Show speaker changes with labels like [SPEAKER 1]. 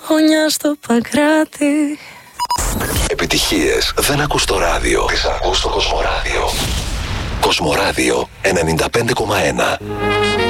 [SPEAKER 1] γωνιά στο Παγκράτη.
[SPEAKER 2] Επιτυχίες δεν ακούς στο ράδιο. Τις ακούς στο Κοσμοράδιο. Κοσμοράδιο 95,1.